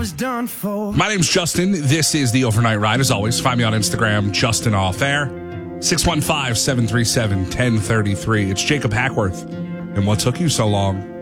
was done for. My name's Justin. This is the Overnight Ride. As always, find me on Instagram, Justin Off Air, 615-737-1033. It's Jacob Hackworth. And what took you so long?